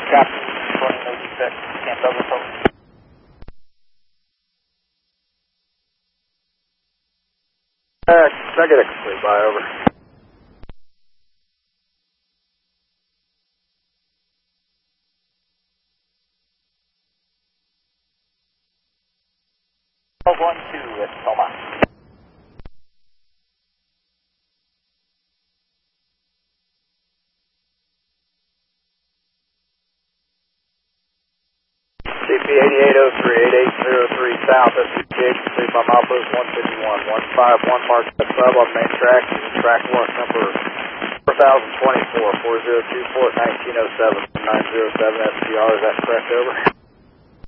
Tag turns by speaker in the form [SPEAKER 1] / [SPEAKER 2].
[SPEAKER 1] Copy, 2086, Camp Douglas, over.
[SPEAKER 2] Can I get a complete buy over?
[SPEAKER 1] One two at Toma.
[SPEAKER 2] CP 8803, 8803 south, SCPH, by milepost 151, 151 Mark sub on main track, track warrant number 4024, 4024 1907, 907 SPR, is that correct, over?